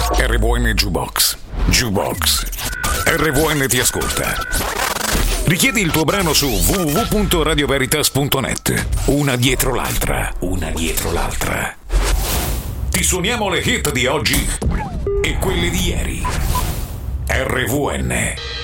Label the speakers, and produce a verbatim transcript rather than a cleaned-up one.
Speaker 1: R V N Jukebox. Jukebox. R V N ti ascolta. Richiedi il tuo brano su w w w punto radio veritas punto net. Una dietro l'altra, una dietro l'altra. Ti suoniamo le hit di oggi e quelle di ieri. R V N.